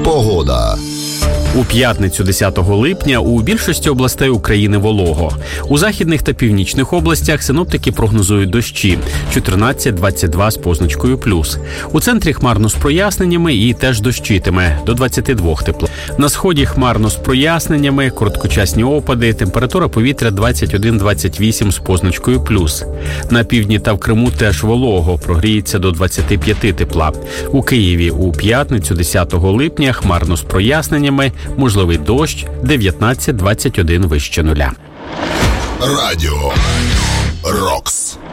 Погода. У п'ятницю 10 липня у більшості областей України волого. У західних та північних областях синоптики прогнозують дощі 14-22 з позначкою плюс. У центрі хмарно з проясненнями і теж дощитиме до 22 тепла. На сході хмарно з проясненнями, короткочасні опади, температура повітря 21-28 з позначкою плюс. На півдні та в Криму теж волого, прогріється до 25 тепла. У Києві у п'ятницю 10 липня хмарно з проясненнями, можливий дощ 19-21 вище нуля. Радіо Рокс.